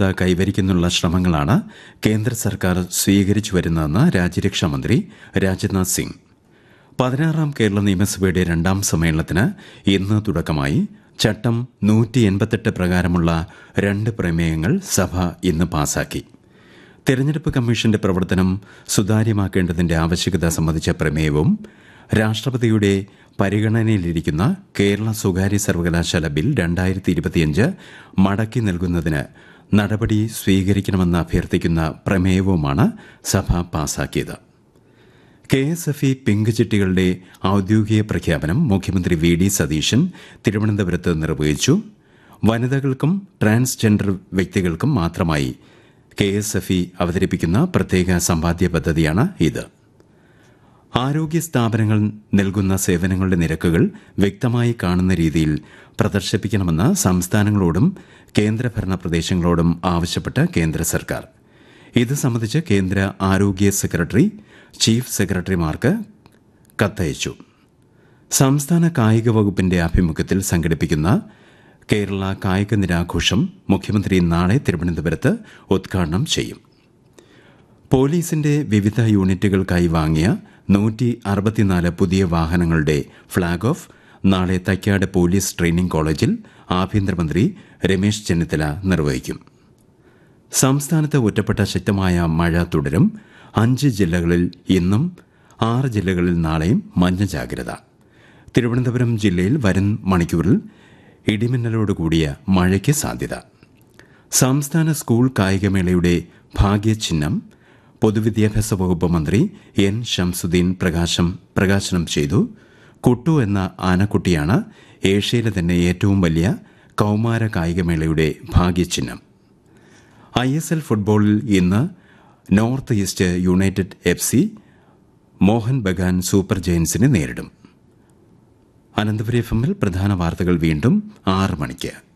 തുല്യത കൈവരിക്കുന്നുള്ള ശ്രമങ്ങളാണ് കേന്ദ്ര സർക്കാർ സ്വീകരിച്ചു വരുന്നതെന്ന് രാജ്യരക്ഷാമന്ത്രി രാജ്നാഥ് സിംഗ്. 16ാം കേരള നിയമസഭയുടെ 2ാം സമ്മേളനത്തിന് ഇന്ന് തുടക്കമായി. ചട്ടം 188 പ്രകാരമുള്ള 2 പ്രമേയങ്ങൾ സഭ ഇന്ന് പാസാക്കി. തെരഞ്ഞെടുപ്പ് കമ്മീഷന്റെ പ്രവർത്തനം സുതാര്യമാക്കേണ്ടതിന്റെ ആവശ്യകത സംബന്ധിച്ച പ്രമേയവും രാഷ്ട്രപതിയുടെ പരിഗണനയിലിരിക്കുന്ന കേരള സ്വകാര്യ സർവകലാശാല ബിൽ 2025 മടക്കി നൽകുന്നതിന് നടപടി സ്വീകരിക്കണമെന്ന് അഭ്യർത്ഥിക്കുന്ന പ്രമേയവുമാണ് സഭ പാസാക്കിയത്. KSFE പിങ്ക് ചിട്ടികളുടെ ഔദ്യോഗിക പ്രഖ്യാപനം മുഖ്യമന്ത്രി VD സതീശൻ തിരുവനന്തപുരത്ത് നിർവഹിച്ചു. വനിതകൾക്കും ട്രാൻസ്ജെൻഡർ വ്യക്തികൾക്കും മാത്രമായി KSFE അവതരിപ്പിക്കുന്ന പ്രത്യേക സമ്പാദ്യ പദ്ധതിയാണ് ഇത്. ആരോഗ്യ സ്ഥാപനങ്ങൾ നൽകുന്ന സേവനങ്ങളുടെ നിരക്കുകൾ വ്യക്തമായി കാണുന്ന രീതിയിൽ പ്രദർശിപ്പിക്കണമെന്ന് സംസ്ഥാനങ്ങളോടും കേന്ദ്രഭരണ പ്രദേശങ്ങളോടും ആവശ്യപ്പെട്ട് കേന്ദ്ര സർക്കാർ. ഇത് സംബന്ധിച്ച് കേന്ദ്ര ആരോഗ്യ സെക്രട്ടറി ചീഫ് സെക്രട്ടറിമാർക്ക് കത്തയച്ചു. സംസ്ഥാന കായിക വകുപ്പിന്റെ ആഭിമുഖ്യത്തിൽ സംഘടിപ്പിക്കുന്ന കേരള കായിക ദിനാഘോഷം മുഖ്യമന്ത്രി നാളെ തിരുവനന്തപുരത്ത് ഉദ്ഘാടനം ചെയ്യും. പോലീസിന്റെ വിവിധ യൂണിറ്റുകൾക്കായി വാങ്ങിയ 164 പുതിയ വാഹനങ്ങളുടെ ഫ്ളാഗ് ഓഫ് നാളെ തൈക്കാട് പോലീസ് ട്രെയിനിംഗ് കോളേജിൽ ആഭ്യന്തരമന്ത്രി രമേശ് ചെന്നിത്തല നിർവഹിക്കും. സംസ്ഥാനത്ത് ഒറ്റപ്പെട്ട ശക്തമായ മഴ തുടരും. 5 ജില്ലകളിൽ ഇന്നും 6 ജില്ലകളിൽ നാളെയും മഞ്ഞ ജാഗ്രത. തിരുവനന്തപുരം ജില്ലയിൽ വരും മണിക്കൂറിൽ ഇടിമിന്നലോടുകൂടിയ മഴയ്ക്ക് സാധ്യത. സംസ്ഥാന സ്കൂൾ കായികമേളയുടെ ഭാഗ്യചിഹ്നം പൊതുവിദ്യാഭ്യാസ വകുപ്പ് മന്ത്രി N. ഷംസുദ്ദീൻ പ്രകാശനം ചെയ്തു. കുട്ടു എന്ന ആനക്കുട്ടിയാണ് ഏഷ്യയിലെ തന്നെ ഏറ്റവും വലിയ കൌമാര കായികമേളയുടെ ഭാഗ്യചിഹ്നം. ISL ഫുട്ബോളിൽ ഇന്ന് north east United FC Mohan Bagan super ജയൻസിനെ നേരിടും. അനന്തപുരി FM പ്രധാന വാർത്തകൾ വീണ്ടും 6 മണിക്ക്.